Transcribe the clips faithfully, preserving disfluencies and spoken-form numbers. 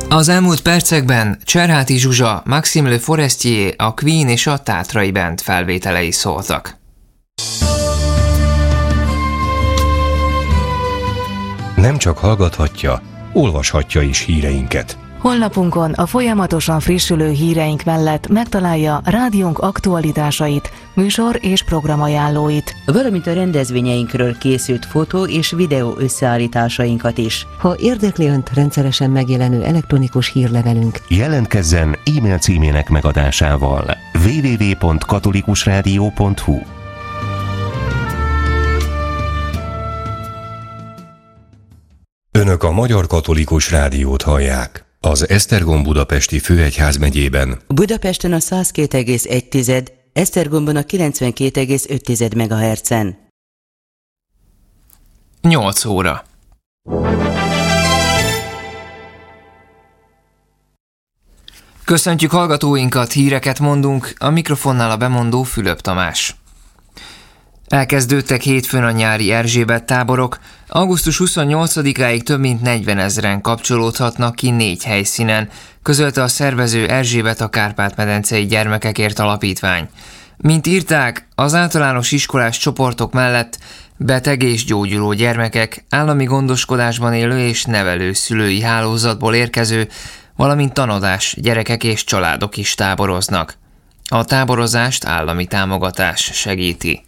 Az elmúlt percekben Cserháti Zsuzsa, Maxime Le Forestier, a Queen és a Tátrai Band felvételei szóltak. Nem csak hallgathatja, olvashatja is híreinket. Honlapunkon a folyamatosan frissülő híreink mellett megtalálja rádiónk aktualitásait, műsor és programajánlóit, valamint a rendezvényeinkről készült fotó és videó összeállításainkat is. Ha érdekli Önt rendszeresen megjelenő elektronikus hírlevelünk, jelentkezzen e-mail címének megadásával double-u double-u double-u pont katolikusrádió pont hu. Önök a Magyar Katolikus Rádiót hallják. Az Esztergom budapesti főegyházmegyében Budapesten a száz két egész egy, Esztergomban a kilencvenkét egész öt megahertzen. nyolc óra. Köszöntjük hallgatóinkat, híreket mondunk, a mikrofonnál a bemondó Fülöp Tamás. Elkezdődtek hétfőn a nyári Erzsébet táborok, augusztus huszonnyolcadikáig több mint negyvenezren kapcsolódhatnak ki négy helyszínen, közölte a szervező Erzsébet a Kárpát-medencei Gyermekekért Alapítvány. Mint írták, az általános iskolás csoportok mellett beteg és gyógyuló gyermekek, állami gondoskodásban élő és nevelő szülői hálózatból érkező, valamint tanodás gyerekek és családok is táboroznak. A táborozást állami támogatás segíti.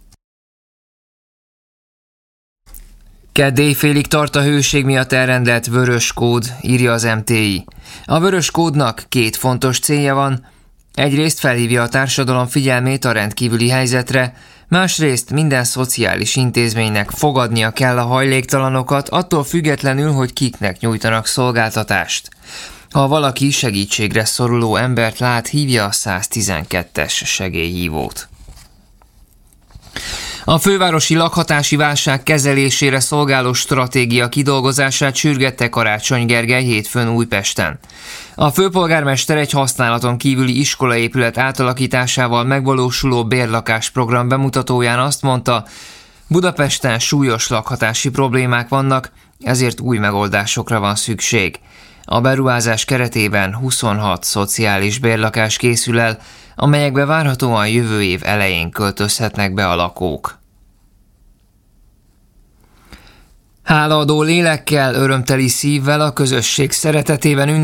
Kedd éjfélig tart a hőség miatt elrendelt vörös kód, írja az em té i. A vörös kódnak két fontos célja van. Egyrészt felhívja a társadalom figyelmét a rendkívüli helyzetre, másrészt minden szociális intézménynek fogadnia kell a hajléktalanokat, attól függetlenül, hogy kiknek nyújtanak szolgáltatást. Ha valaki segítségre szoruló embert lát, hívja a száztizenkettes segélyhívót. A fővárosi lakhatási válság kezelésére szolgáló stratégia kidolgozását sürgette Karácsony Gergely hétfőn Újpesten. A főpolgármester egy használaton kívüli iskolaépület átalakításával megvalósuló bérlakás program bemutatóján azt mondta, Budapesten súlyos lakhatási problémák vannak, ezért új megoldásokra van szükség. A beruházás keretében huszonhat szociális bérlakás készül el, amelyekbe várhatóan jövő év elején költözhetnek be a lakók. Hálaadó lélekkel, örömteli szívvel a közösség szeretetében